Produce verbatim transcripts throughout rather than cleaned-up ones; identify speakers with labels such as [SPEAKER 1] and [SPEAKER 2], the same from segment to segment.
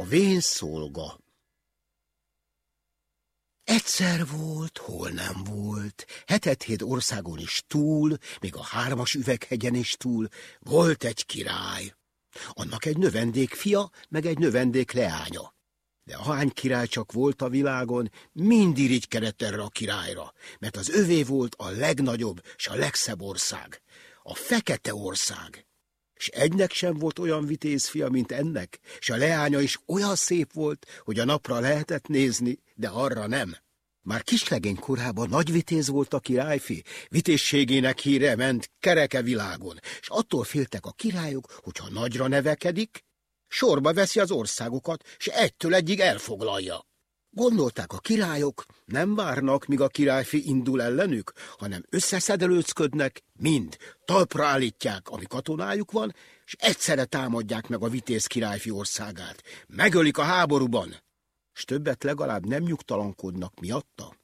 [SPEAKER 1] A vén szolga. Egyszer volt, hol nem volt, hetet-hét országon is túl, még a hármas üveghegyen is túl, volt egy király. Annak egy növendék fia, meg egy növendék leánya. De ahány király csak volt a világon, mind irigykedett erre a királyra, mert az övé volt a legnagyobb s a legszebb ország, a Fekete Ország. És egynek sem volt olyan vitéz fia, mint ennek, és a leánya is olyan szép volt, hogy a napra lehetett nézni, de arra nem. Már kislegény korában nagy vitéz volt a királyfi, vitézségének híre ment kereke világon, és attól féltek a királyok, hogyha nagyra nevekedik, sorba veszi az országokat, és egytől egyig elfoglalja. Gondolták a királyok, nem várnak, míg a királyfi indul ellenük, hanem összeszedelőcködnek, mind talpra állítják, ami katonájuk van, és egyszerre támadják meg a vitéz királyfi országát. Megölik a háborúban, s többet legalább nem nyugtalankodnak miatta.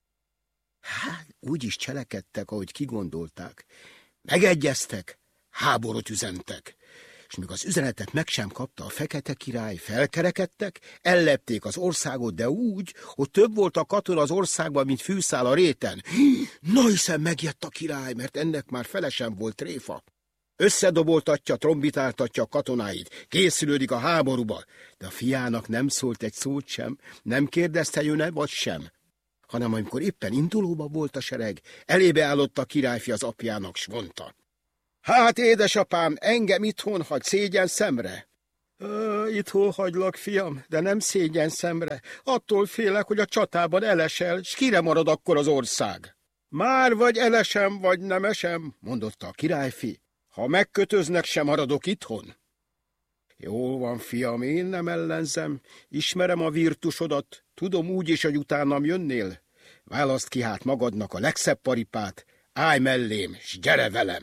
[SPEAKER 1] Hát, úgy is cselekedtek, ahogy kigondolták. Megegyeztek, háborút üzentek. És míg az üzenetet meg sem kapta a fekete király, felkerekedtek, ellepték az országot, de úgy, hogy több volt a katona az országban, mint fűszál a réten. Na hiszen megijedt a király, mert ennek már fele sem volt tréfa. Összedoboltatja, trombitáltatja a katonáit, készülődik a háborúba, de a fiának nem szólt egy szót sem, nem kérdezte, jön-e vagy sem, hanem amikor éppen indulóba volt a sereg, elébe állott a királyfi az apjának, s mondta: Hát, édesapám, engem itthon hagy szégyen szemre. Ö, itthon hagylak, fiam, de nem szégyen szemre. Attól félek, hogy a csatában elesel, s kire marad akkor az ország. Már vagy elesem, vagy nem esem, mondotta a királyfi. Ha megkötöznek, sem maradok itthon. Jól van, fiam, én nem ellenzem, ismerem a virtusodat, tudom úgy is, hogy utánam jönnél. Válaszd ki hát magadnak a legszebb paripát, állj mellém, s gyere velem.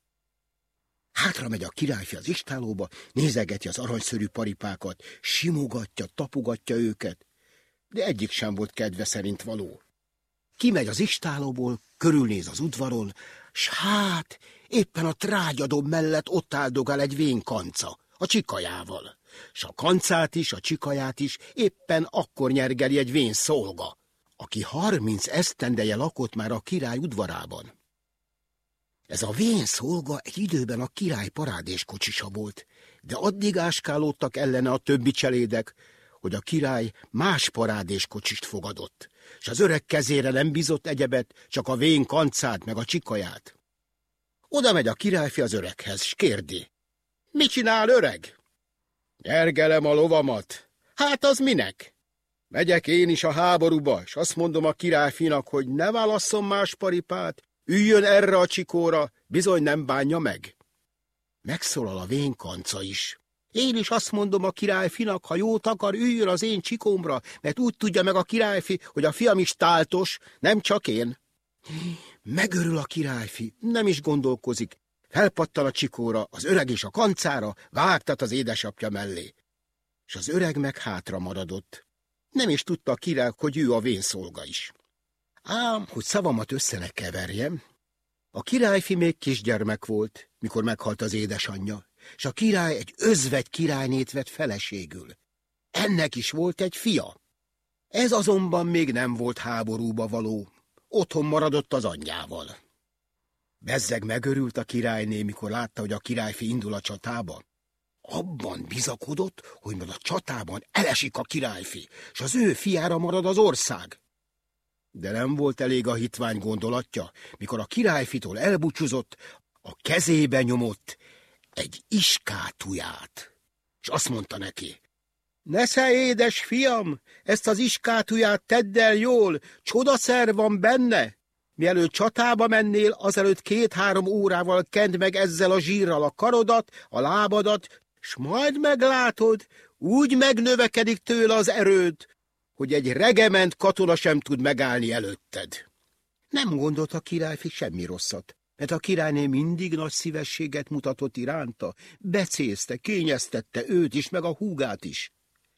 [SPEAKER 1] Hátra megy a királyfi az istállóba, nézegeti az aranyszörű paripákat, simogatja, tapogatja őket, de egyik sem volt kedve szerint való. Kimegy az istállóból, körülnéz az udvaron, s hát éppen a trágyadob mellett ott áldogál egy vén kanca, a csikajával, s a kancát is, a csikaját is éppen akkor nyergeli egy vén szolga, aki harminc esztendeje lakott már a király udvarában. Ez a vén szolga egy időben a király parádéskocsisa volt, de addig áskálódtak ellene a többi cselédek, hogy a király más parádéskocsist fogadott, s az öreg kezére nem bízott egyebet, csak a vén kancát meg a csikaját. Oda megy a királyfi az öreghez, s kérdi: Mit csinál, öreg? Nyergelem a lovamat. Hát az minek? Megyek én is a háborúba, s azt mondom a királyfinak, hogy ne válasszon más paripát, üljön erre a csikóra, bizony nem bánja meg. Megszólal a vén kanca is. Én is azt mondom a királyfinak, ha jót akar, üljön az én csikómra, mert úgy tudja meg a királyfi, hogy a fiam is táltos, nem csak én. Megörül a királyfi, nem is gondolkozik. Felpattan a csikóra, az öreg és a kancára, vágtat az édesapja mellé. És az öreg meg hátra maradott. Nem is tudta a király, hogy ő a vén szolga is. Ám, hogy szavamat össze ne keverjem, a királyfi még kisgyermek volt, mikor meghalt az édesanyja, és a király egy özvegy királynét vett feleségül. Ennek is volt egy fia. Ez azonban még nem volt háborúba való, otthon maradott az anyjával. Bezzeg megörült a királyné, mikor látta, hogy a királyfi indul a csatába. Abban bizakodott, hogy majd a csatában elesik a királyfi, s az ő fiára marad az ország. De nem volt elég a hitvány gondolatja, mikor a királyfitól elbúcsúzott, a kezébe nyomott egy iskátuját, és azt mondta neki: Nesze, édes fiam, ezt az iskátuját tedd el jól, csodaszer van benne. Mielőtt csatába mennél, azelőtt két-három órával kend meg ezzel a zsírral a karodat, a lábadat, s majd meglátod, úgy megnövekedik tőle az erőd, hogy egy regement katona sem tud megállni előtted. Nem gondolt a királyfi semmi rosszat, mert a királyné mindig nagy szívességet mutatott iránta, becézte, kényeztette őt is, meg a húgát is.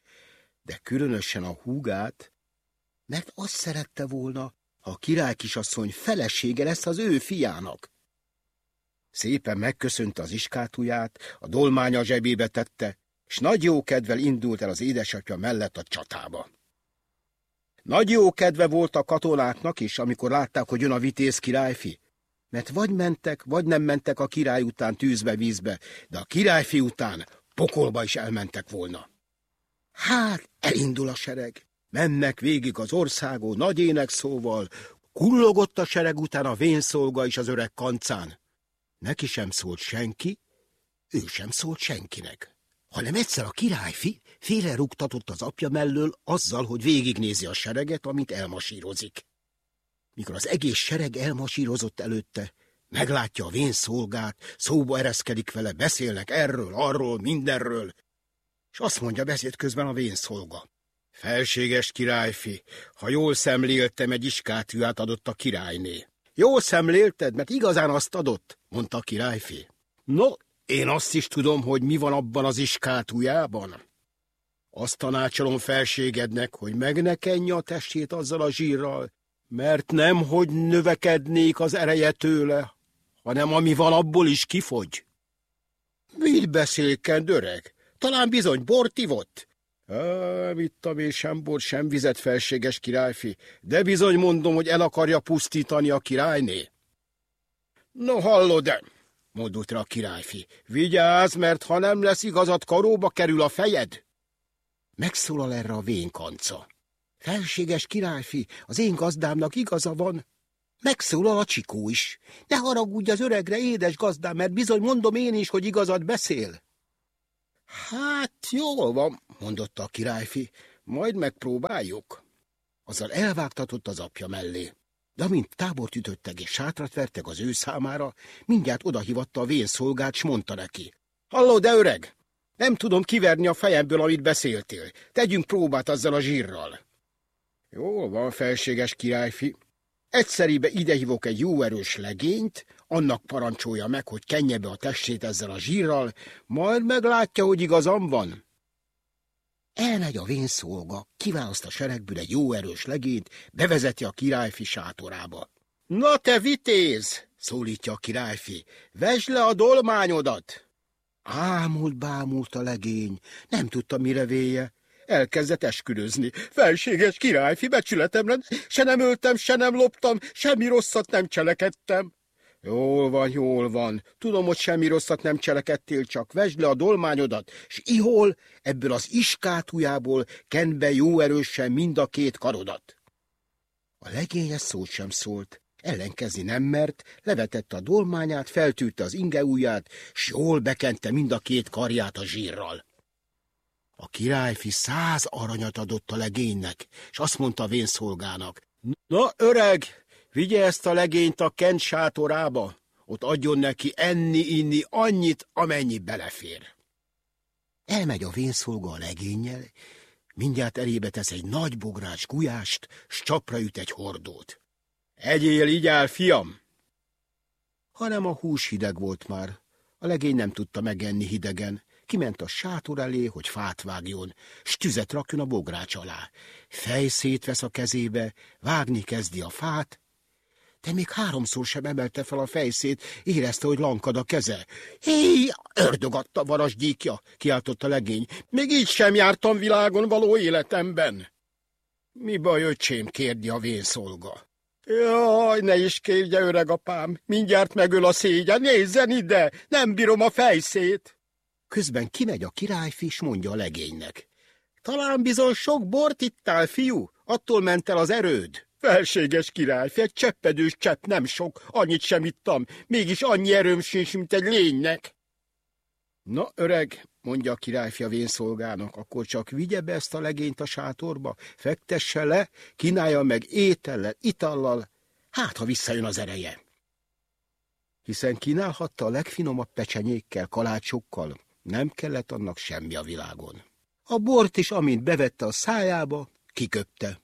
[SPEAKER 1] De különösen a húgát, mert azt szerette volna, ha a király kisasszony felesége lesz az ő fiának. Szépen megköszönte az iskátuját, a dolmánya zsebébe tette, s nagy jókedvel indult el az édesapja mellett a csatába. Nagy jókedve volt a katonáknak is, amikor látták, hogy jön a vitéz királyfi, mert vagy mentek, vagy nem mentek a király után tűzbe-vízbe, de a királyfi után pokolba is elmentek volna. Hát, elindul a sereg. Mennek végig az országon nagy énekszóval, kullogott a sereg után a vénszolga is az öreg kancán. Neki sem szólt senki, ő sem szólt senkinek. Hanem egyszer a királyfi félrerúgtatott az apja mellől azzal, hogy végignézi a sereget, amit elmasírozik. Mikor az egész sereg elmasírozott előtte, meglátja a vénszolgát, szóba ereszkedik vele, beszélnek erről, arról, mindenről, és azt mondja beszéd közben a vénszolga. Felséges királyfi, ha jól szemléltem, egy iskátűát adott a királyné. Jól szemlélted, mert igazán azt adott, mondta a királyfi. No, én azt is tudom, hogy mi van abban az iskátújában. Azt tanácsolom felségednek, hogy meg ne kenje a testét azzal a zsírral, mert nem, hogy növekednék az ereje tőle, hanem ami van, abból is kifogy. Mit beszélkend, öreg? Talán bizony bort ivott? Nem ittam én sem bort, sem vizet, felséges királyfi, de bizony mondom, hogy el akarja pusztítani a királyné. No, hallod-e? Mondult rá a királyfi. Vigyázz, mert ha nem lesz igazad, karóba kerül a fejed. Megszólal erre a vénkanca. Felséges királyfi, az én gazdámnak igaza van. Megszólal a csikó is. Ne haragudj az öregre, édes gazdám, mert bizony mondom én is, hogy igazad beszél. Hát, jól van, mondotta a királyfi, majd megpróbáljuk. Azzal elvágtatott az apja mellé. De amint tábort ütöttek és sátrat vertek az ő számára, mindjárt odahívatta a vénszolgát, s mondta neki. Halló, de öreg, nem tudom kiverni a fejemből, amit beszéltél. Tegyünk próbát azzal a zsírral. Jól van, felséges királyfi. Egyszerűen idehívok egy jó erős legényt, annak parancsolja meg, hogy kenje be a testét ezzel a zsírral, majd meglátja, hogy igazam van. Elmegy a vénszolga, kiválaszt a seregből egy jó erős legényt, bevezeti a királyfi sátorába. Na te vitéz, szólítja a királyfi, vesd le a dolmányodat. Ámult, bámult a legény, nem tudta, mire véje. Elkezdett esküdözni. Felséges királyfi, becsületemre, se nem öltem, se nem loptam, semmi rosszat nem cselekedtem. Jól van, jól van. Tudom, hogy semmi rosszat nem cselekedtél, csak vesd le a dolmányodat, s ihol ebből az iskátújából kend be jó erősen mind a két karodat. A legény ezt szót sem szólt. Ellenkezni nem mert, levetette a dolmányát, feltűrte az ingeujját, s jól bekente mind a két karját a zsírral. A királyfi száz aranyat adott a legénynek, és azt mondta a vénszolgának, na öreg, vigye ezt a legényt a kent sátorába, ott adjon neki enni-inni annyit, amennyi belefér. Elmegy a vénszolga a legénnyel, mindjárt elébe tesz egy nagy bogrács gulyást, s csapra üt egy hordót. Egyél, igyál, fiam! Hanem a hús hideg volt már, a legény nem tudta megenni hidegen. Kiment a sátor elé, hogy fát vágjon, s tüzet rakjon a bogrács alá. Fejszét vesz a kezébe, vágni kezdi a fát, de még háromszor sem emelte fel a fejszét, érezte, hogy lankad a keze. Hé, ördög adta varasgyíkja, kiáltott a legény, még így sem jártam világon való életemben. Mi baj, öcsém, kérdi a vénszolga. Jaj, ne is kérje, öreg apám, mindjárt megöl a szégyen, nézzen ide, nem bírom a fejszét. Közben kimegy a királyfi, s mondja a legénynek. Talán bizony sok bort ittál, fiú, attól ment el az erőd. Felséges királyfi, egy cseppedős csepp nem sok, annyit sem ittam, mégis annyi erőm sincs, mint egy lénynek. Na, öreg, mondja a királyfi a vénszolgának, akkor csak vigye be ezt a legényt a sátorba, fektesse le, kínálja meg étellel, itallal, hát ha visszajön az ereje. Hiszen kínálhatta a legfinomabb pecsenyékkel, kalácsokkal, nem kellett annak semmi a világon. A bort is, amint bevette a szájába, kiköpte.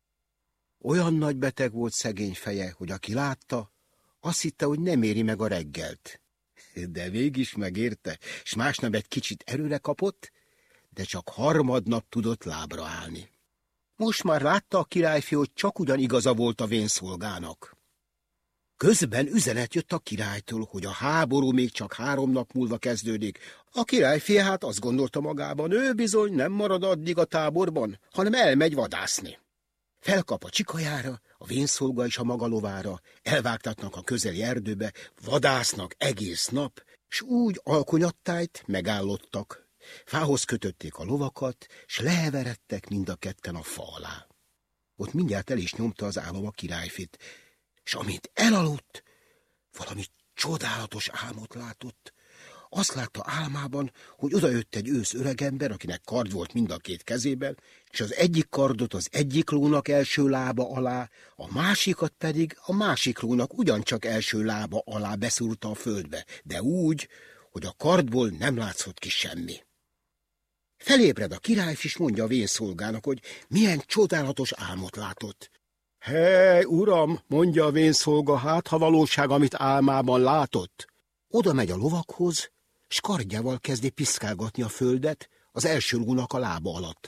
[SPEAKER 1] Olyan nagy beteg volt szegény feje, hogy aki látta, azt hitte, hogy nem éri meg a reggelt. De végig megérte, s másnap egy kicsit erőre kapott, de csak harmadnap tudott lábra állni. Most már látta a királyfi, hogy csak ugyan igaza volt a vénszolgának. Közben üzenet jött a királytól, hogy a háború még csak három nap múlva kezdődik. A királyfia hát azt gondolta magában, ő bizony nem marad addig a táborban, hanem elmegy vadászni. Felkap a csikajára, a vénszolga és a maga lovára, elvágtatnak a közeli erdőbe, vadásznak egész nap, s úgy alkonyattájt megállottak. Fához kötötték a lovakat, s leheveredtek mind a ketten a fa alá. Ott mindjárt el is nyomta az álom a királyfit, s amint elaludt, valami csodálatos álmot látott. Azt látta álmában, hogy odajött egy ősz öregember, akinek kard volt mind a két kezében, és az egyik kardot az egyik lónak első lába alá, a másikat pedig a másik lónak ugyancsak első lába alá beszúrta a földbe, de úgy, hogy a kardból nem látszott ki semmi. Felébred a királyfi, és mondja a vénszolgának, hogy milyen csodálatos álmot látott. Hely, uram, mondja a vénszolga, hát ha valóság, amit álmában látott. Oda megy a lovakhoz, s kardjával kezdi piszkálgatni a földet az első lónak a lába alatt.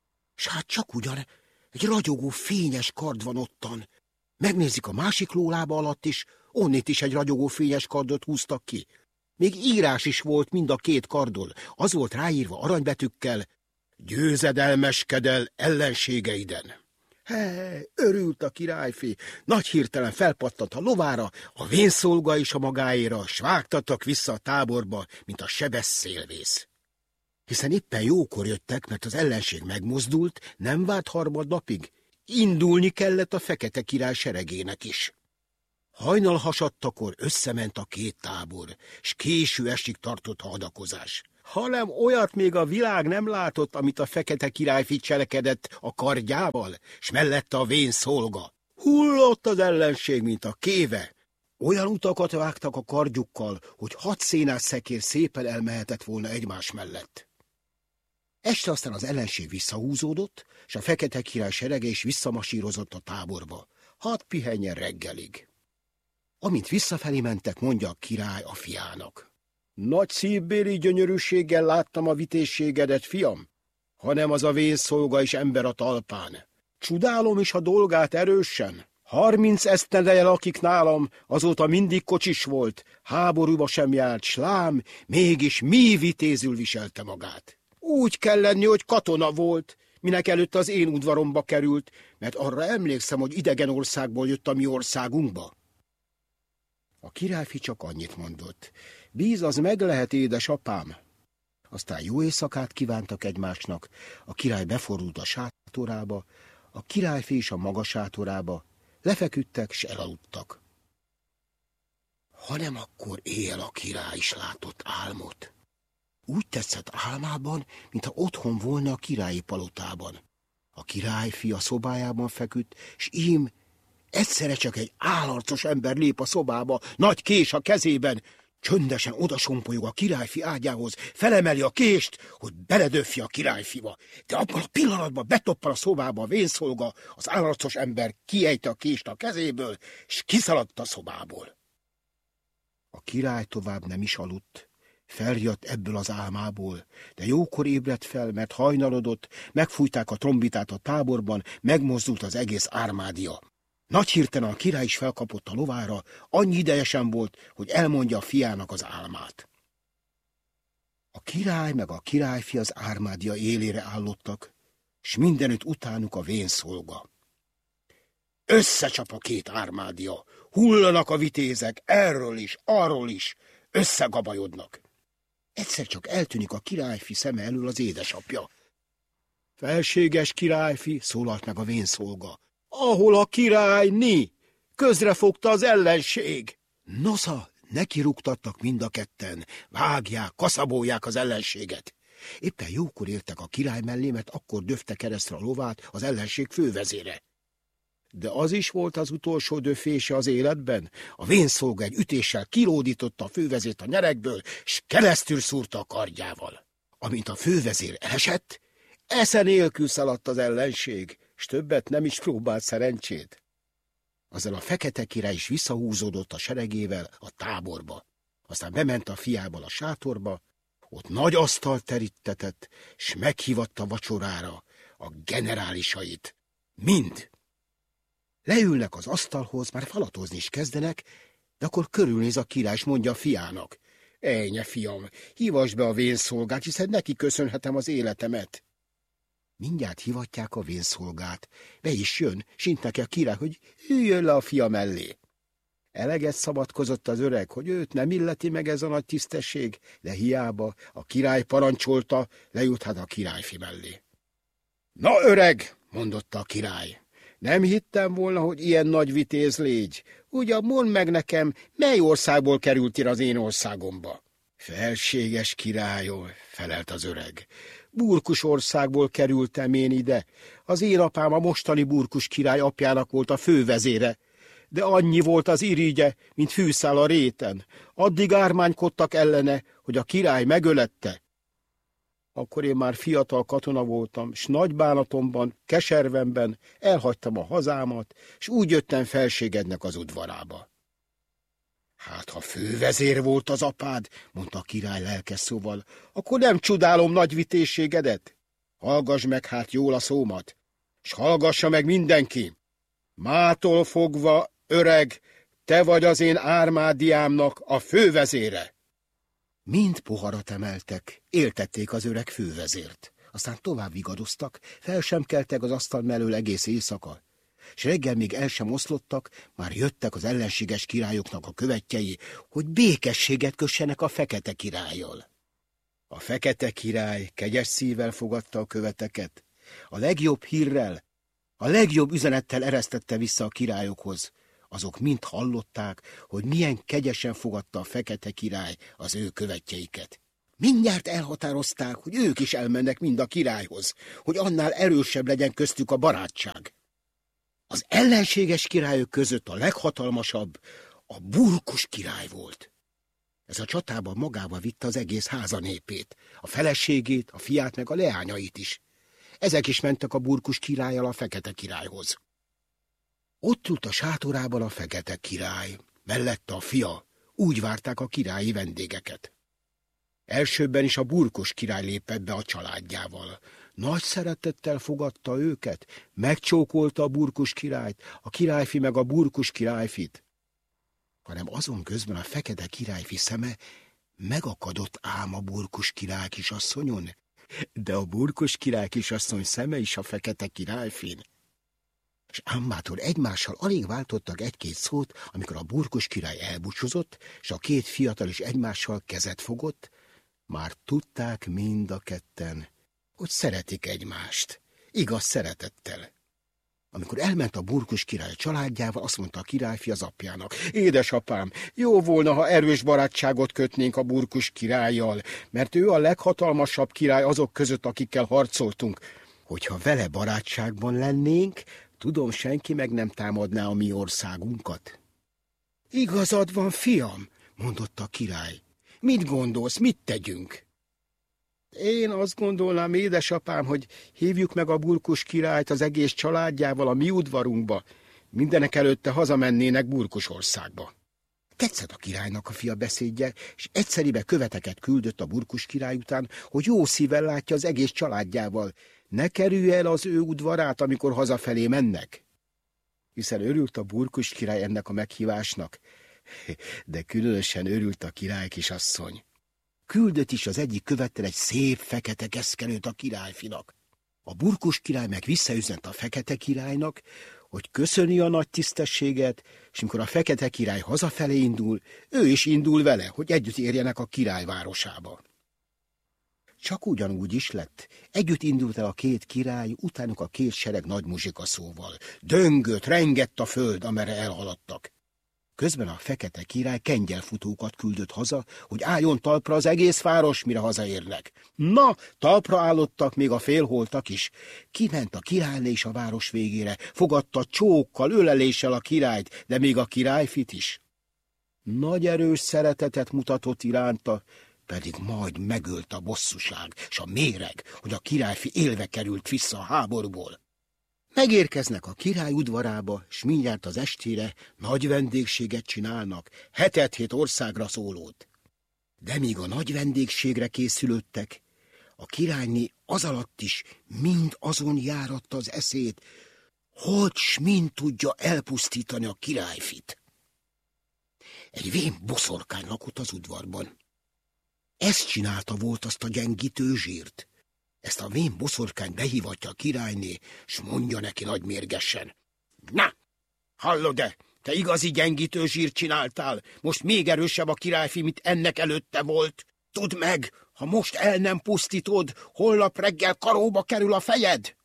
[SPEAKER 1] S hát csak ugyan egy ragyogó, fényes kard van ottan. Megnézik a másik ló lába alatt is, onnét is egy ragyogó, fényes kardot húztak ki. Még írás is volt mind a két kardon, az volt ráírva aranybetűkkel: győzedelmeskedj el ellenségeiden. Hely, örült a királyfi, nagy hirtelen felpattant a lovára, a vénszolga is a magáéra, s vágtattak vissza a táborba, mint a sebes szélvész. Hiszen éppen jókor jöttek, mert az ellenség megmozdult, nem várt harmad napig, indulni kellett a fekete király seregének is. Hajnal hasadtakor összement a két tábor, s késő estig tartott a hadakozás. Hanem olyat még a világ nem látott, amit a fekete királyfi cselekedett a kardjával, s mellette a vénszolga. Hullott az ellenség, mint a kéve. Olyan utakat vágtak a kardjukkal, hogy hat szénás szekér szépen elmehetett volna egymás mellett. Este aztán az ellenség visszahúzódott, s a fekete király serege is visszamasírozott a táborba. Hadd pihenjen reggelig. Amint visszafelé mentek, mondja a király a fiának: nagy szívbéli gyönyörűséggel láttam a vitézségedet, fiam, hanem az a vénszolga is ember a talpán. Csodálom is a dolgát erősen. Harminc esztendeje lakik nálam, azóta mindig kocsis volt, háborúba sem járt, s lám, mégis mi vitézül viselte magát. Úgy kell lenni, hogy katona volt, minek előtt az én udvaromba került, mert arra emlékszem, hogy idegen országból jött a mi országunkba. A királyfi csak annyit mondott: bíz az meg lehet, édesapám. Aztán jó éjszakát kívántak egymásnak, a király befordult a sátorába, a királyfi is a maga sátorába, lefeküdtek, s elaludtak. Hanem akkor éjjel a király is látott álmot. Úgy tetszett álmában, mintha otthon volna a királyi palotában. A királyfi a szobájában feküdt, s ím egyszerre csak egy állarcos ember lép a szobába, nagy kés a kezében. Csöndesen odasompolyog a királyfi ágyához, felemeli a kést, hogy beledöfje a királyfiba. De abban a pillanatban betoppan a szobába a vénszolga, az állarcos ember kiejte a kést a kezéből, és kiszaladt a szobából. A király tovább nem is aludt. Feljött ebből az álmából, de jókor ébredt fel, mert hajnalodott, megfújták a trombitát a táborban, megmozdult az egész ármádia. Nagy hirtelen a király is felkapott a lovára, annyi ideje sem volt, hogy elmondja a fiának az álmát. A király meg a királyfi az ármádia élére állottak, s mindenütt utánuk a vénszolga. Összecsap a két ármádia, hullanak a vitézek, erről is, arról is, összegabajodnak. Egyszer csak eltűnik a királyfi szeme elől az édesapja. Felséges királyfi, szólalt meg a vénszolga, ahol a király ni, közrefogta az ellenség. Nosza, nekirúgtattak mind a ketten, vágják, kaszabolják az ellenséget. Éppen jókor értek a király mellé, mert akkor döfte keresztre a lovát az ellenség fővezére. De az is volt az utolsó döfése az életben. A vénszolga egy ütéssel kilódította a fővezért a nyerekből, s keresztül szúrta a kardjával. Amint a fővezér esett, esze nélkül szaladt az ellenség, s többet nem is próbált szerencsét. Azzal a fekete király is visszahúzódott a seregével a táborba. Aztán bement a fiával a sátorba, ott nagy asztalt terítetett, s meghívatta vacsorára a generálisait. Mind. Leülnek az asztalhoz, már falatozni is kezdenek, de akkor körülnéz a király, és mondja a fiának: Ejnye, fiam, hívasd be a vénszolgát, hiszen neki köszönhetem az életemet. Mindjárt hivatják a vénszolgát. Be is jön, sint neki a király, hogy üljön le a fia mellé. Eleget szabadkozott az öreg, hogy őt nem illeti meg ez a nagy tisztesség, de hiába, a király parancsolta, lejuthat a királyfi mellé. Na, öreg, mondotta a király, nem hittem volna, hogy ilyen nagy vitéz légy. Ugyan mondd meg nekem, mely országból kerültél az én országomba? Felséges királyom, felelt az öreg. Burkus országból kerültem én ide. Az én apám a mostani Burkus király apjának volt a fővezére, de annyi volt az irigye, mint fűszál a réten. Addig ármánykodtak ellene, hogy a király megölette. Akkor én már fiatal katona voltam, s nagy bánatomban, keservemben elhagytam a hazámat, s úgy jöttem felségednek az udvarába. Hát, ha fővezér volt az apád, mondta a király lelkes szóval, akkor nem csodálom nagy vitézségedet. Hallgass meg hát jól a szómat, s hallgassa meg mindenki. Mától fogva, öreg, te vagy az én ármádiámnak a fővezére. Mind poharat emeltek, éltették az öreg fővezért. Aztán tovább vigadoztak, fel sem keltek az asztal mellől egész éjszaka. S reggel még el sem oszlottak, már jöttek az ellenséges királyoknak a követjei, hogy békességet kössenek a fekete királlyal. A fekete király kegyes szívvel fogadta a követeket, a legjobb hírrel, a legjobb üzenettel eresztette vissza a királyokhoz. Azok mind hallották, hogy milyen kegyesen fogadta a fekete király az ő követjeiket. Mindjárt elhatározták, hogy ők is elmennek mind a királyhoz, hogy annál erősebb legyen köztük a barátság. Az ellenséges királyok között a leghatalmasabb a Burkus király volt. Ez a csatában magába vitte az egész háza népét, a feleségét, a fiát meg a leányait is. Ezek is mentek a Burkus királlyal a fekete királyhoz. Ott ült a sátorában a fekete király, mellette a fia, úgy várták a királyi vendégeket. Elsőbben is a Burkus király lépett be a családjával. Nagy szeretettel fogadta őket, megcsókolta a Burkus királyt, a királyfi meg a Burkus királyfit. Hanem azon közben a fekete királyfi szeme megakadott ám a Burkus király kisasszonyon, de a Burkus király kisasszony szeme is a fekete királyfin. És ámmától egymással alig váltottak egy-két szót, amikor a Burkus király elbúcsúzott, és a két fiatal is egymással kezet fogott, már tudták mind a ketten, hogy szeretik egymást, igaz szeretettel. Amikor elment a Burkus király családjával, azt mondta a királyfi az apjának: Édesapám, jó volna, ha erős barátságot kötnénk a Burkus királlyal, mert ő a leghatalmasabb király azok között, akikkel harcoltunk. Hogyha vele barátságban lennénk, tudom, senki meg nem támadná a mi országunkat. Igazad van, fiam, mondotta a király. Mit gondolsz, mit tegyünk? Én azt gondolnám, édesapám, hogy hívjuk meg a Burkus királyt az egész családjával a mi udvarunkba. Mindenek előtte hazamennének Burkusországba. Tetszett a királynak a fia beszédje, és egyszeribe követeket küldött a Burkus király után, hogy jó szívvel látja az egész családjával. Ne kerülj el az ő udvarát, amikor hazafelé mennek. Hiszen örült a Burkus király ennek a meghívásnak, de különösen örült a király kisasszony. Küldött is az egyik követtel egy szép fekete keszkenőt a királyfinak. A Burkus király meg visszaüzent a fekete királynak, hogy köszöni a nagy tisztességet, és amikor a fekete király hazafelé indul, ő is indul vele, hogy együtt érjenek a királyvárosába. Csak ugyanúgy is lett. Együtt indult el a két király, utánuk a két sereg nagy muzsikaszóval. Döngött, rengett a föld, amerre elhaladtak. Közben a fekete király kengyelfutókat küldött haza, hogy álljon talpra az egész város, mire hazaérnek. Na, talpra állottak még a félholtak is. Kiment a királyné is a város végére, fogadta csókkal, öleléssel a királyt, de még a királyfit is. Nagy erős szeretetet mutatott iránta, pedig majd megölt a bosszúság, s a méreg, hogy a királyfi élve került vissza a háborúból. Megérkeznek a király udvarába, s mindjárt az estére nagy vendégséget csinálnak, hetet-hét országra szólót. De míg a nagy vendégségre készülődtek, a királyné az alatt is mind azon járatta az eszét, hogy s mind tudja elpusztítani a királyfit. Egy vén boszorkány lakott az udvarban. Ezt csinálta volt azt a gyengítő zsírt. Ezt a vén boszorkány behívatja a királyné, s mondja neki nagy mérgesen: Na, hallod-e, te igazi gyengítő zsírt csináltál, most még erősebb a királyfi, mint ennek előtte volt. Tudd meg, ha most el nem pusztítod, holnap reggel karóba kerül a fejed.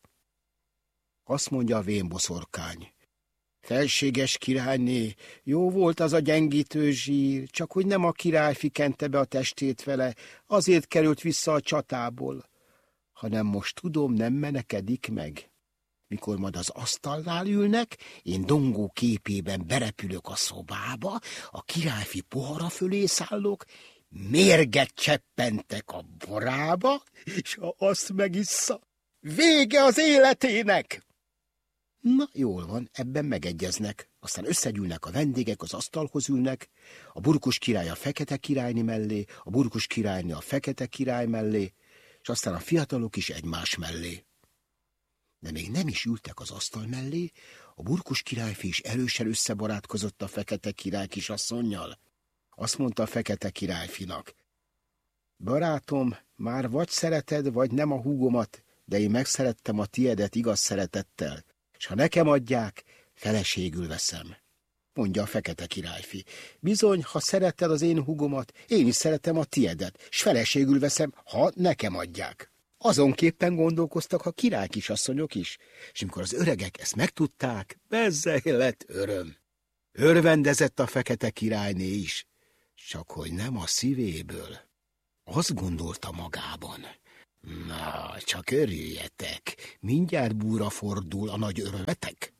[SPEAKER 1] Azt mondja a vén boszorkány: Felséges királyné, jó volt az a gyengítő zsír, csak hogy nem a királyfi kente be a testét vele, azért került vissza a csatából, hanem most tudom, nem menekedik meg. Mikor majd az asztalnál ülnek, én dongó képében berepülök a szobába, a királyfi pohara fölé szállok, mérget cseppentek a borába, és ha azt megissza, vége az életének! Na, jól van, ebben megegyeznek. Aztán összegyűlnek a vendégek, az asztalhoz ülnek, a burkus király a fekete királyné mellé, a burkus királyné a fekete király mellé, és aztán a fiatalok is egymás mellé. De még nem is ültek az asztal mellé, a burkus királyfi is erősen összebarátkozott a fekete király kisasszonnyal. Azt mondta a fekete királyfinak: Barátom, már vagy szereted, vagy nem a húgomat, de én megszerettem a tiedet igaz szeretettel, és ha nekem adják, feleségül veszem. Mondja a fekete királyfi: Bizony, ha szereted az én húgomat, én is szeretem a tiedet, s feleségül veszem, ha nekem adják. Azonképpen gondolkoztak a király kisasszonyok is, és amikor az öregek ezt megtudták, bezzeg lett öröm. Örvendezett a fekete királyné is, csak hogy nem a szívéből. Azt gondolta magában: Na, csak örüljetek, mindjárt búra fordul a nagy örömetek.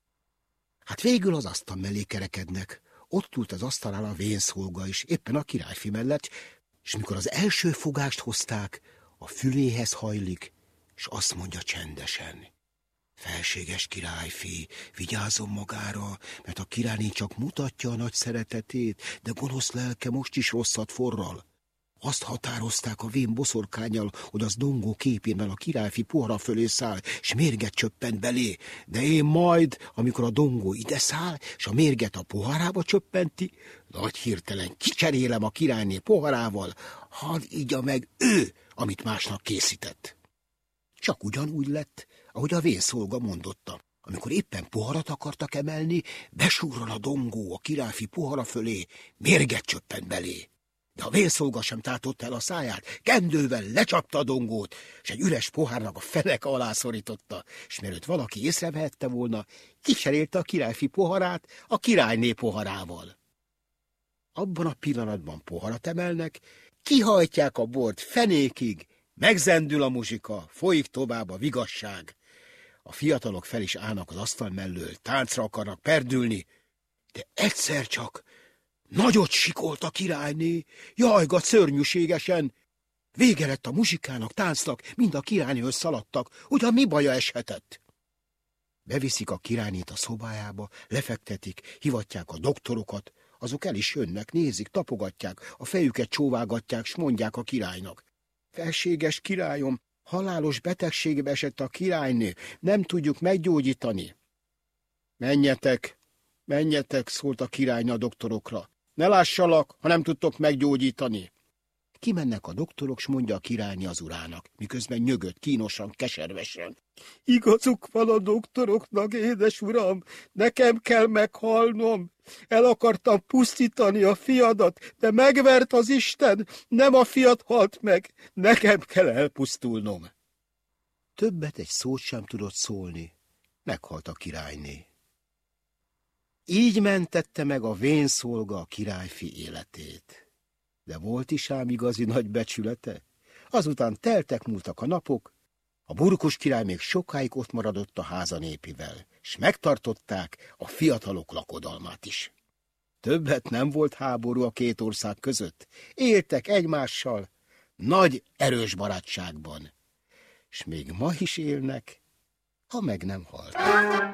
[SPEAKER 1] Hát végül az asztal mellé kerekednek. Ott ült az asztalnál a vénszolga is, éppen a királyfi mellett, és mikor az első fogást hozták, a füléhez hajlik, és azt mondja csendesen: Felséges királyfi, vigyázzon magára, mert a királyné csak mutatja a nagy szeretetét, de gonosz lelke most is rosszat forral. Azt határozták a vén boszorkánnyal, hogy az dongó képében a királyfi pohara fölé száll, s mérget csöppent belé, de én majd, amikor a dongó ide száll, s a mérget a poharába csöppenti, nagy hirtelen kicserélem a királyné poharával, hadd igya meg ő, amit másnak készített. Csak ugyanúgy lett, ahogy a vénszolga mondotta. Amikor éppen poharat akartak emelni, besúrral a dongó a királyfi pohara fölé, mérget csöppent belé. De a vénszolga sem tátott el a száját, kendővel lecsapta a dongót, és egy üres pohárnak a feneke alá szorította, és mielőtt valaki észrevehette volna, kicserélte a királyfi poharát a királyné poharával. Abban a pillanatban poharat emelnek, kihajtják a bort fenékig, megzendül a muzsika, folyik tovább a vigasság. A fiatalok fel is állnak az asztal mellől, táncra akarnak perdülni, de egyszer csak nagyot sikolt a királyné, jajgat szörnyűségesen. Vége lett a muzsikának, táncnak, mind a királynéhoz szaladtak, ugyan mi baja eshetett. Beviszik a királynét a szobájába, lefektetik, hivatják a doktorokat, azok el is jönnek, nézik, tapogatják, a fejüket csóvágatják, s mondják a királynak: Felséges királyom, halálos betegségbe esett a királyné, nem tudjuk meggyógyítani. Menjetek, menjetek, szólt a királyné a doktorokra. Ne lássalak, ha nem tudtok meggyógyítani. Kimennek a doktorok, s mondja a királyné az urának, miközben nyögött, kínosan, keservesen: Igazuk van a doktoroknak, édes uram, nekem kell meghalnom. El akartam pusztítani a fiadat, de megvert az Isten, nem a fiat halt meg, nekem kell elpusztulnom. Többet egy szót sem tudott szólni, meghalt a királyné. Így mentette meg a vénszolga a királyfi életét. De volt is ám igazi nagy becsülete. Azután teltek múltak a napok, a burkus király még sokáig ott maradott a háza népivel, s megtartották a fiatalok lakodalmát is. Többet nem volt háború a két ország között, éltek egymással nagy, erős barátságban, s még ma is élnek, ha meg nem halt.